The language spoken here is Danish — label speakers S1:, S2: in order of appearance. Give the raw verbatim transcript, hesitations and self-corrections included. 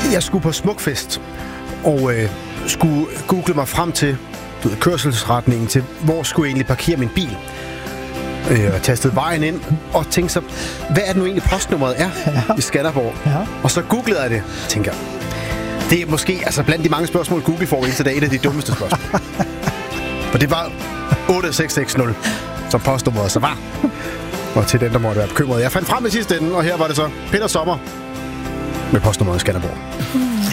S1: Jeg skulle på Smukfest, og øh, skulle google mig frem til du ved, kørselsretningen til, hvor skulle jeg egentlig parkere min bil. Øh, og tastede vejen ind, og tænkte så, hvad er det nu egentlig postnummeret er ja. i Skanderborg? Ja. Og så googlede jeg det, og tænker, det er måske, altså blandt de mange spørgsmål, Google får ind til dag, et af de dummeste spørgsmål. Og det var otte seks seks nul, som postnummeret så var. Og til den, der måtte være bekymret. Jeg fandt frem i sidste ende, og her var det så Peter Sommer med postnummeret i Skanderborg.